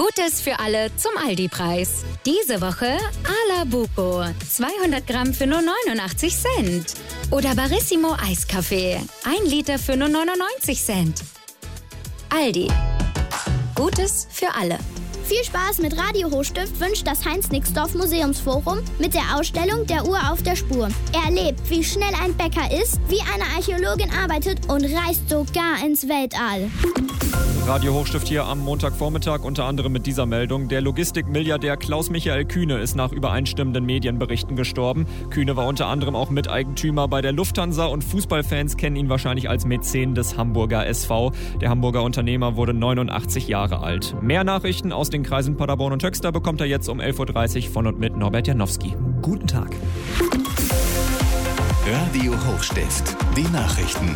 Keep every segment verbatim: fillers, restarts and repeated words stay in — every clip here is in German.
Gutes für alle zum Aldi-Preis. Diese Woche Ala Buco, zweihundert Gramm für nur neunundachtzig Cent. Oder Barissimo Eiskaffee, ein Liter für nur neunundneunzig Cent. Aldi. Gutes für alle. Viel Spaß mit Radio Hochstift wünscht das Heinz-Nixdorf Museumsforum mit der Ausstellung Der Uhr auf der Spur. Erlebt, wie schnell ein Bäcker ist, wie eine Archäologin arbeitet und reist sogar ins Weltall. Radio Hochstift hier am Montagvormittag, unter anderem mit dieser Meldung. Der Logistikmilliardär Klaus-Michael Kühne ist nach übereinstimmenden Medienberichten gestorben. Kühne war unter anderem auch Miteigentümer bei der Lufthansa und Fußballfans kennen ihn wahrscheinlich als Mäzen des Hamburger S V. Der Hamburger Unternehmer wurde neunundachtzig Jahre alt. Mehr Nachrichten aus den Kreisen Paderborn und Höxter bekommt er jetzt um elf Uhr dreißig von und mit Norbert Janowski. Guten Tag. Radio Hochstift, die Nachrichten.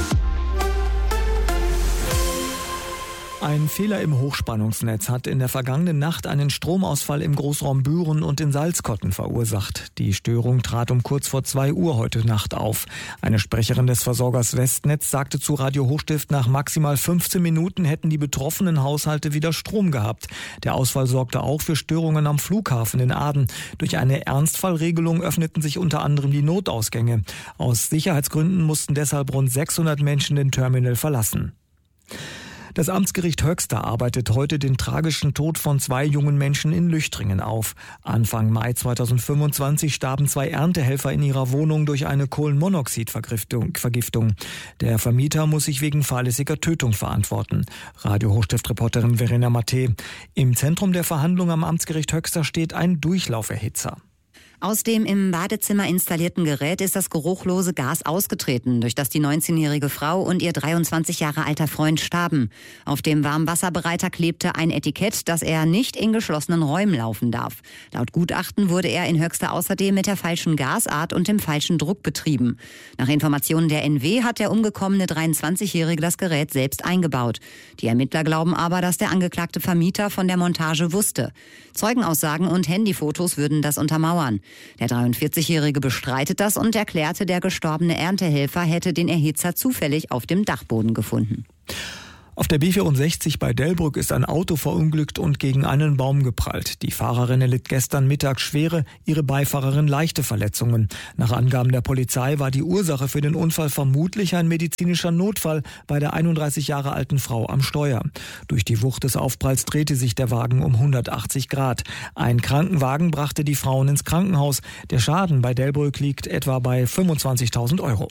Ein Fehler im Hochspannungsnetz hat in der vergangenen Nacht einen Stromausfall im Großraum Büren und in Salzkotten verursacht. Die Störung trat um kurz vor zwei Uhr heute Nacht auf. Eine Sprecherin des Versorgers Westnetz sagte zu Radio Hochstift, nach maximal fünfzehn Minuten hätten die betroffenen Haushalte wieder Strom gehabt. Der Ausfall sorgte auch für Störungen am Flughafen in Aden. Durch eine Ernstfallregelung öffneten sich unter anderem die Notausgänge. Aus Sicherheitsgründen mussten deshalb rund sechshundert Menschen den Terminal verlassen. Das Amtsgericht Höxter arbeitet heute den tragischen Tod von zwei jungen Menschen in Lüchtringen auf. Anfang Mai zweitausendfünfundzwanzig starben zwei Erntehelfer in ihrer Wohnung durch eine Kohlenmonoxidvergiftung. Der Vermieter muss sich wegen fahrlässiger Tötung verantworten. Radio Hochstift-Reporterin Verena Matte. Im Zentrum der Verhandlung am Amtsgericht Höxter steht ein Durchlauferhitzer. Aus dem im Badezimmer installierten Gerät ist das geruchlose Gas ausgetreten, durch das die neunzehnjährige Frau und ihr dreiundzwanzig Jahre alter Freund starben. Auf dem Warmwasserbereiter klebte ein Etikett, dass er nicht in geschlossenen Räumen laufen darf. Laut Gutachten wurde er in Höxter außerdem mit der falschen Gasart und dem falschen Druck betrieben. Nach Informationen der N W hat der umgekommene dreiundzwanzigjährige das Gerät selbst eingebaut. Die Ermittler glauben aber, dass der angeklagte Vermieter von der Montage wusste. Zeugenaussagen und Handyfotos würden das untermauern. Der dreiundvierzigjährige bestreitet das und erklärte, der gestorbene Erntehelfer hätte den Erhitzer zufällig auf dem Dachboden gefunden. Auf der B vierundsechzig bei Delbrück ist ein Auto verunglückt und gegen einen Baum geprallt. Die Fahrerin erlitt gestern Mittag schwere, ihre Beifahrerin leichte Verletzungen. Nach Angaben der Polizei war die Ursache für den Unfall vermutlich ein medizinischer Notfall bei der einunddreißig Jahre alten Frau am Steuer. Durch die Wucht des Aufpralls drehte sich der Wagen um hundertachtzig Grad. Ein Krankenwagen brachte die Frauen ins Krankenhaus. Der Schaden bei Delbrück liegt etwa bei fünfundzwanzigtausend Euro.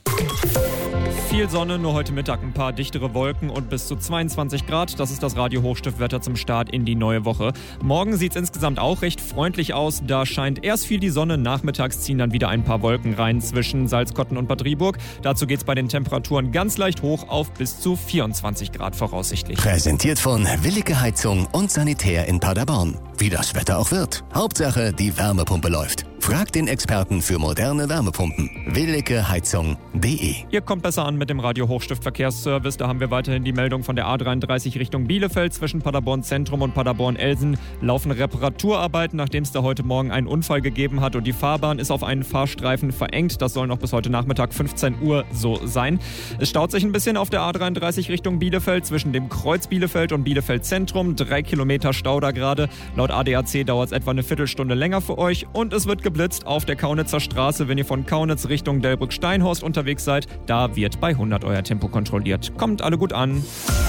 Viel Sonne, nur heute Mittag ein paar dichtere Wolken und bis zu zweiundzwanzig Grad. Das ist das Radio Hochstift-Wetter zum Start in die neue Woche. Morgen sieht es insgesamt auch recht freundlich aus. Da scheint erst viel die Sonne, nachmittags ziehen dann wieder ein paar Wolken rein zwischen Salzkotten und Bad Rieburg. Dazu geht es bei den Temperaturen ganz leicht hoch auf bis zu vierundzwanzig Grad voraussichtlich. Präsentiert von Willige Heizung und Sanitär in Paderborn. Wie das Wetter auch wird. Hauptsache, die Wärmepumpe läuft. Fragt den Experten für moderne Wärmepumpen. willige heizung punkt de. Ihr kommt besser an mit dem Radio Hochstift Verkehrsservice. Da haben wir weiterhin die Meldung von der A dreiunddreißig Richtung Bielefeld. Zwischen Paderborn Zentrum und Paderborn Elsen laufen Reparaturarbeiten, nachdem es da heute Morgen einen Unfall gegeben hat und die Fahrbahn ist auf einen Fahrstreifen verengt. Das soll noch bis heute Nachmittag fünfzehn Uhr so sein. Es staut sich ein bisschen auf der A dreiunddreißig Richtung Bielefeld zwischen dem Kreuz Bielefeld und Bielefeld Zentrum. Drei Kilometer Stau da gerade. Laut A D A C dauert es etwa eine Viertelstunde länger für euch und es wird geblitzt auf der Kaunitzer Straße, wenn ihr von Kaunitz Richtung Delbrück-Steinhorst unterwegs seid. Da wird bei hundert euer Tempo kontrolliert. Kommt alle gut an.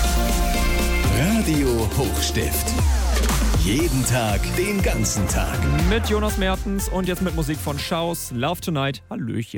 Radio Hochstift. Jeden Tag, den ganzen Tag. Mit Jonas Mertens und jetzt mit Musik von Schaus. Love Tonight. Hallöchen.